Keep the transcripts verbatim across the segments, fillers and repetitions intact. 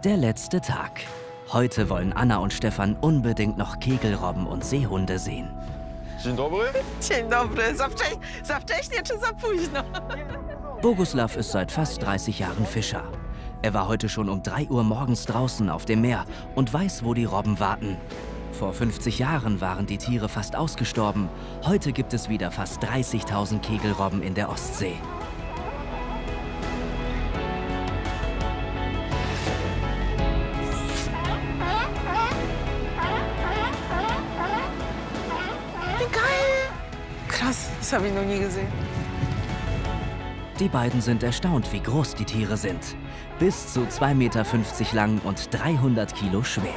Der letzte Tag. Heute wollen Anna und Stefan unbedingt noch Kegelrobben und Seehunde sehen. Dzień dobry. Dzień dobry. Za wcześnie, za wcześnie czy za późno? Boguslav ist seit fast dreißig Jahren Fischer. Er war heute schon um drei Uhr morgens draußen auf dem Meer und weiß, wo die Robben warten. Vor fünfzig Jahren waren die Tiere fast ausgestorben. Heute gibt es wieder fast dreißigtausend Kegelrobben in der Ostsee. Wie geil! Krass, das habe ich noch nie gesehen. Die beiden sind erstaunt, wie groß die Tiere sind. Bis zu zwei Meter fünfzig lang und dreihundert Kilo schwer.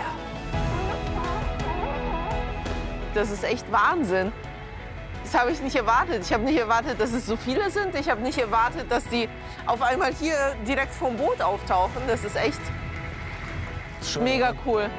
Das ist echt Wahnsinn. Das habe ich nicht erwartet. Ich habe nicht erwartet, dass es so viele sind. Ich habe nicht erwartet, dass die auf einmal hier direkt vom Boot auftauchen. Das ist echt Schön. mega cool.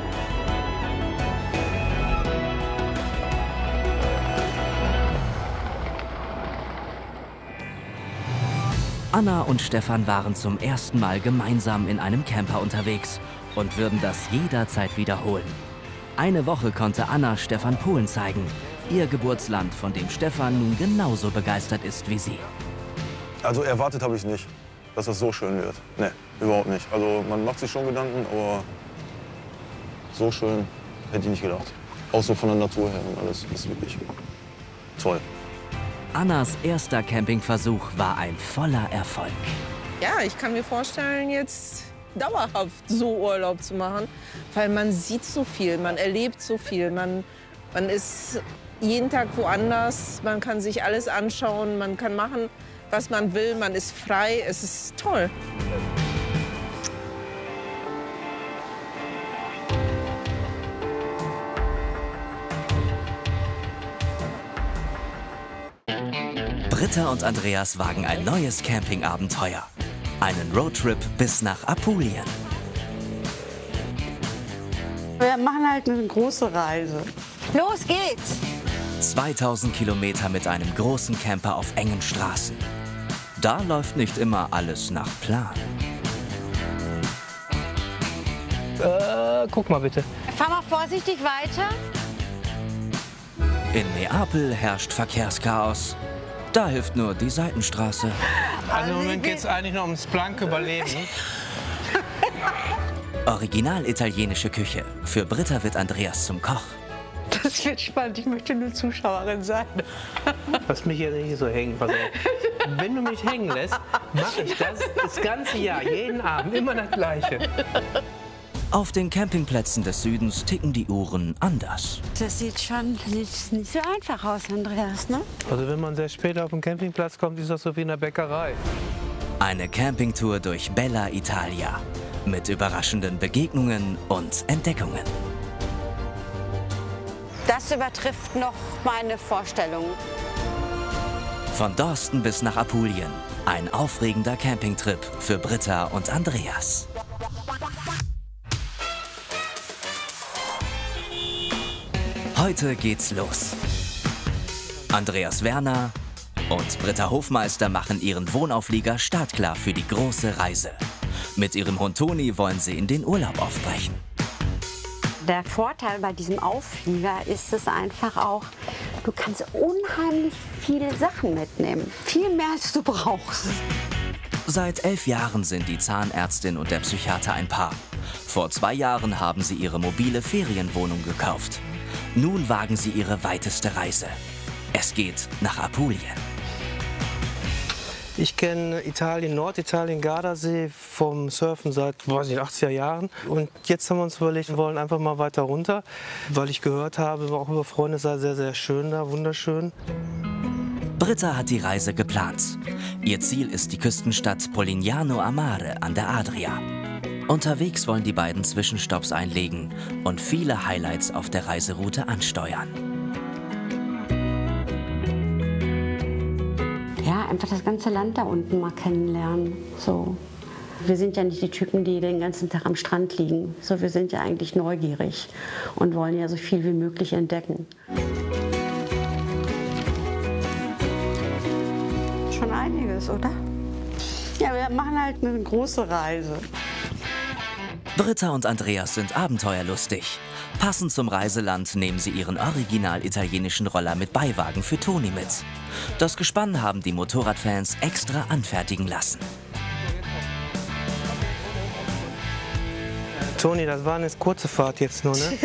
Anna und Stefan waren zum ersten Mal gemeinsam in einem Camper unterwegs und würden das jederzeit wiederholen. Eine Woche konnte Anna Stefan Polen zeigen, ihr Geburtsland, von dem Stefan nun genauso begeistert ist wie sie. Also erwartet habe ich nicht, dass das so schön wird. Nee, überhaupt nicht. Also man macht sich schon Gedanken, aber so schön hätte ich nicht gedacht. Auch so von der Natur her und alles ist wirklich toll. Annas erster Campingversuch war ein voller Erfolg. Ja, ich kann mir vorstellen, jetzt dauerhaft so Urlaub zu machen, weil man sieht so viel, man erlebt so viel, man, man ist jeden Tag woanders, man kann sich alles anschauen, man kann machen, was man will, man ist frei, es ist toll. Britta und Andreas wagen ein neues Campingabenteuer. Einen Roadtrip bis nach Apulien. Wir machen halt eine große Reise. Los geht's! zweitausend Kilometer mit einem großen Camper auf engen Straßen. Da läuft nicht immer alles nach Plan. Äh, guck mal bitte. Fahr mal vorsichtig weiter. In Neapel herrscht Verkehrschaos. Da hilft nur die Seitenstraße. Also im Moment geht es eigentlich nur ums blanke Überleben. Original italienische Küche. Für Britta wird Andreas zum Koch. Das wird spannend, ich möchte nur Zuschauerin sein. Lass mich hier nicht so hängen. Pass auf. Wenn du mich hängen lässt, mache ich das das ganze Jahr, jeden Abend, immer das Gleiche. Auf den Campingplätzen des Südens ticken die Uhren anders. Das sieht schon nicht, nicht so einfach aus, Andreas, ne? Also wenn man sehr spät auf den Campingplatz kommt, ist das so wie in der Bäckerei. Eine Campingtour durch Bella Italia. Mit überraschenden Begegnungen und Entdeckungen. Das übertrifft noch meine Vorstellungen. Von Dorsten bis nach Apulien. Ein aufregender Campingtrip für Britta und Andreas. Heute geht's los. Andreas Werner und Britta Hofmeister machen ihren Wohnauflieger startklar für die große Reise. Mit ihrem Hund Toni wollen sie in den Urlaub aufbrechen. Der Vorteil bei diesem Auflieger ist es einfach auch, du kannst unheimlich viele Sachen mitnehmen. Viel mehr, als du brauchst. Seit elf Jahren sind die Zahnärztin und der Psychiater ein Paar. Vor zwei Jahren haben sie ihre mobile Ferienwohnung gekauft. Nun wagen sie ihre weiteste Reise. Es geht nach Apulien. Ich kenne Italien, Norditalien, Gardasee vom Surfen seit weiß nicht, achtziger Jahren. Und jetzt haben wir uns überlegt, wir wollen einfach mal weiter runter, weil ich gehört habe, auch über Freunde, es sei sehr, sehr schön da, wunderschön. Britta hat die Reise geplant. Ihr Ziel ist die Küstenstadt Polignano a Mare an der Adria. Unterwegs wollen die beiden Zwischenstopps einlegen und viele Highlights auf der Reiseroute ansteuern. Ja, einfach das ganze Land da unten mal kennenlernen. So. Wir sind ja nicht die Typen, die den ganzen Tag am Strand liegen. So, wir sind ja eigentlich neugierig und wollen ja so viel wie möglich entdecken. Schon einiges, oder? Ja, wir machen halt eine große Reise. Britta und Andreas sind abenteuerlustig. Passend zum Reiseland nehmen sie ihren original italienischen Roller mit Beiwagen für Toni mit. Das Gespann haben die Motorradfans extra anfertigen lassen. Toni, das war eine kurze Fahrt jetzt nur, ne?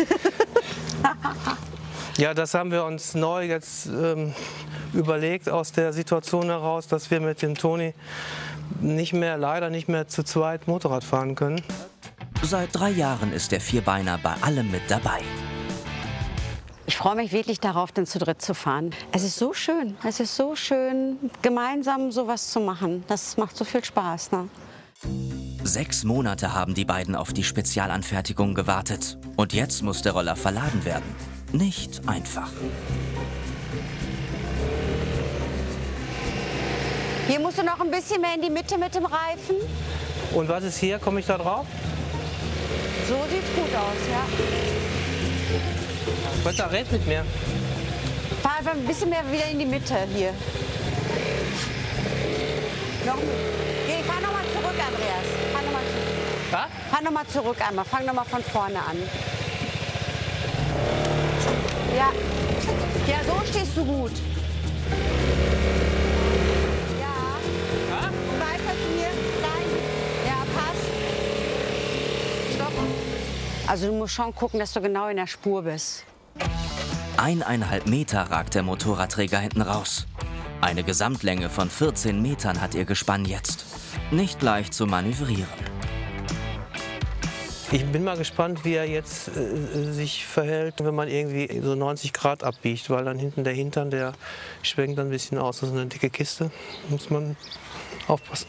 Ja, das haben wir uns neu jetzt ähm, überlegt aus der Situation heraus, dass wir mit dem Toni nicht mehr, leider nicht mehr zu zweit Motorrad fahren können. Seit drei Jahren ist der Vierbeiner bei allem mit dabei. Ich freue mich wirklich darauf, dann zu dritt zu fahren. Es ist so schön, es ist so schön, gemeinsam sowas zu machen. Das macht so viel Spaß, ne? Sechs Monate haben die beiden auf die Spezialanfertigung gewartet. Und jetzt muss der Roller verladen werden. Nicht einfach. Hier musst du noch ein bisschen mehr in die Mitte mit dem Reifen. Und was ist hier? Komme ich da drauf? So sieht's gut aus, ja. Britta, red mit mir. Fahr einfach ein bisschen mehr wieder in die Mitte hier. Noch, nee, fahr noch mal zurück, Andreas. Fahr noch mal zurück. Was? Fahr noch mal zurück einmal. Fang noch mal von vorne an. Ja. Ja, so stehst du gut. Ja. Ja? Weiter hier. Nein. Ja, passt. Stopp. Also du musst schon gucken, dass du genau in der Spur bist. Eineinhalb Meter ragt der Motorradträger hinten raus. Eine Gesamtlänge von vierzehn Metern hat ihr Gespann jetzt. Nicht leicht zu manövrieren. Ich bin mal gespannt, wie er jetzt äh, sich verhält, wenn man irgendwie so neunzig Grad abbiegt, weil dann hinten der Hintern, der schwenkt dann ein bisschen aus. Das ist eine dicke Kiste, muss man aufpassen.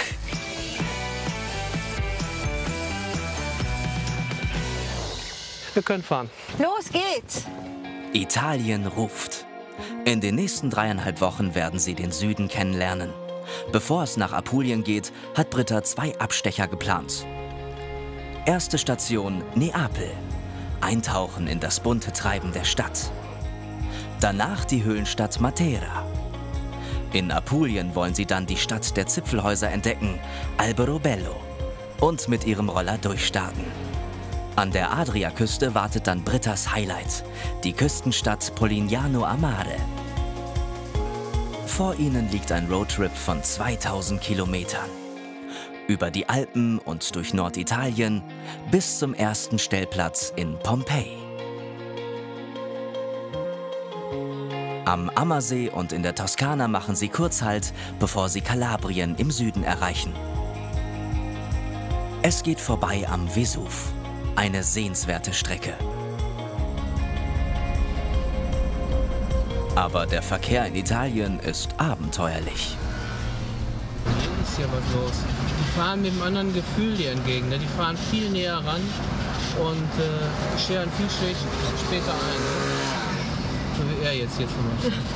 Wir können fahren. Los geht's! Italien ruft. In den nächsten dreieinhalb Wochen werden sie den Süden kennenlernen. Bevor es nach Apulien geht, hat Britta zwei Abstecher geplant. Erste Station Neapel. Eintauchen in das bunte Treiben der Stadt. Danach die Höhlenstadt Matera. In Apulien wollen sie dann die Stadt der Zipfelhäuser entdecken, Alberobello. Und mit ihrem Roller durchstarten. An der Adriaküste wartet dann Brittas Highlight, die Küstenstadt Polignano a Mare. Vor ihnen liegt ein Roadtrip von zweitausend Kilometern. Über die Alpen und durch Norditalien bis zum ersten Stellplatz in Pompeji. Am Ammersee und in der Toskana machen sie Kurzhalt, bevor sie Kalabrien im Süden erreichen. Es geht vorbei am Vesuv. Eine sehenswerte Strecke. Aber der Verkehr in Italien ist abenteuerlich. Hier ist ja was los. Die fahren mit einem anderen Gefühl hier entgegen. Ne? Die fahren viel näher ran und äh, scheren viel später ein. Ne? So wie er jetzt hier zum Beispiel.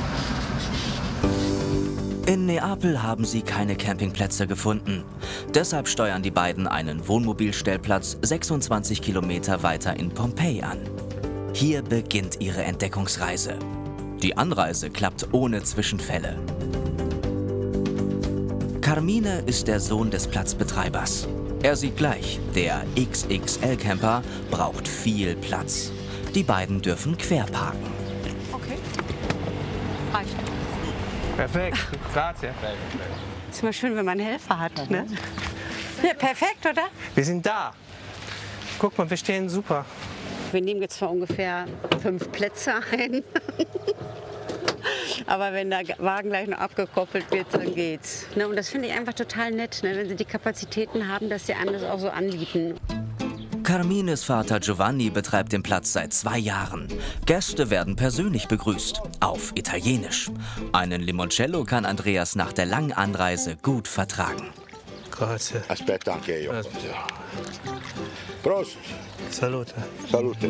In Neapel haben sie keine Campingplätze gefunden. Deshalb steuern die beiden einen Wohnmobilstellplatz sechsundzwanzig Kilometer weiter in Pompeji an. Hier beginnt ihre Entdeckungsreise. Die Anreise klappt ohne Zwischenfälle. Carmine ist der Sohn des Platzbetreibers. Er sieht gleich, der X X L-Camper braucht viel Platz. Die beiden dürfen quer parken. Okay. Reicht. Perfekt, grazie. Ist immer schön, wenn man einen Helfer hat, ne? Ja, perfekt, oder? Wir sind da. Guck mal, wir stehen super. Wir nehmen jetzt zwar ungefähr fünf Plätze ein. Aber wenn der Wagen gleich noch abgekoppelt wird, dann geht's. Ne? Und das finde ich einfach total nett, ne? Wenn sie die Kapazitäten haben, dass sie einem das auch so anbieten. Carmines Vater Giovanni betreibt den Platz seit zwei Jahren. Gäste werden persönlich begrüßt, auf Italienisch. Einen Limoncello kann Andreas nach der langen Anreise gut vertragen. Grazie. Aspetta anche io. Prost. Salute. Salute.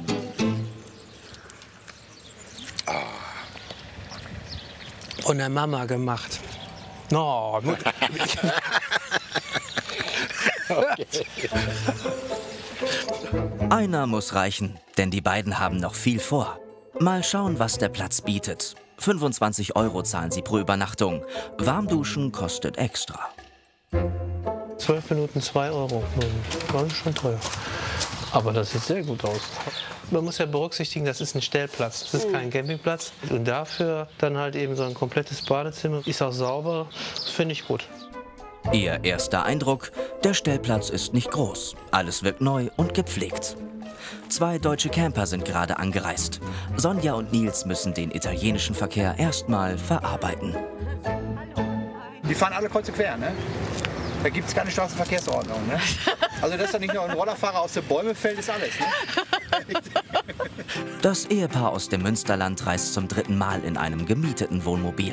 Von der Mama gemacht. No, Mutter. Okay. Einer muss reichen, denn die beiden haben noch viel vor. Mal schauen, was der Platz bietet. fünfundzwanzig Euro zahlen sie pro Übernachtung. Warmduschen kostet extra. Zwölf Minuten, zwei Euro. Das ist schon teuer. Aber das sieht sehr gut aus. Man muss ja berücksichtigen, das ist ein Stellplatz, das ist kein Campingplatz. Und dafür dann halt eben so ein komplettes Badezimmer. Ist auch sauber, das finde ich gut. Ihr erster Eindruck, der Stellplatz ist nicht groß. Alles wirkt neu und gepflegt. Zwei deutsche Camper sind gerade angereist. Sonja und Nils müssen den italienischen Verkehr erstmal verarbeiten. Die fahren alle kreuz und quer, ne? Da gibt es keine Straßenverkehrsordnung, ne? Also dass da nicht nur ein Rollerfahrer aus den Bäumen fällt, ist alles, ne? Das Ehepaar aus dem Münsterland reist zum dritten Mal in einem gemieteten Wohnmobil.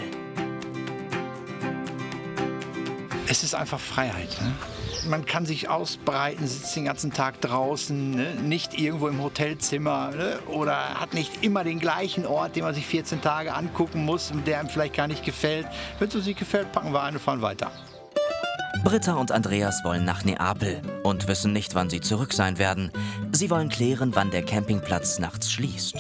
Es ist einfach Freiheit, ne? Man kann sich ausbreiten, sitzt den ganzen Tag draußen, ne? Nicht irgendwo im Hotelzimmer, ne? Oder hat nicht immer den gleichen Ort, den man sich vierzehn Tage angucken muss und der einem vielleicht gar nicht gefällt. Wenn es uns nicht gefällt, packen wir ein und fahren weiter. Britta und Andreas wollen nach Neapel und wissen nicht, wann sie zurück sein werden. Sie wollen klären, wann der Campingplatz nachts schließt.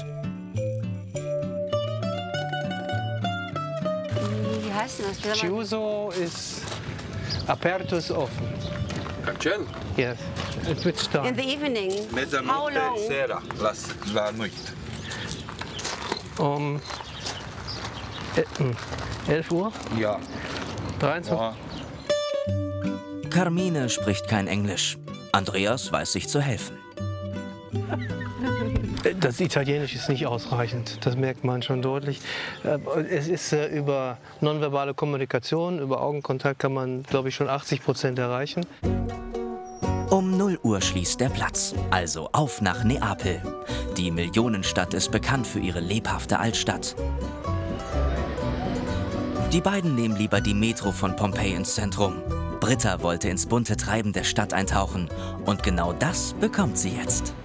Wie heißt denn das? Chiuso ist aperto ist offen. Cancello? Yes. At which time? In the evening. How Mezzanotte long? sera, la, la noite. Um elf Uhr? Ja. dreiundzwanzig? Ja. Carmine spricht kein Englisch. Andreas weiß sich zu helfen. Das Italienisch ist nicht ausreichend, das merkt man schon deutlich. Es ist über nonverbale Kommunikation, über Augenkontakt kann man, glaube ich, schon achtzig Prozent erreichen. Um null Uhr schließt der Platz, also auf nach Neapel. Die Millionenstadt ist bekannt für ihre lebhafte Altstadt. Die beiden nehmen lieber die Metro von Pompeji ins Zentrum. Britta wollte ins bunte Treiben der Stadt eintauchen und genau das bekommt sie jetzt.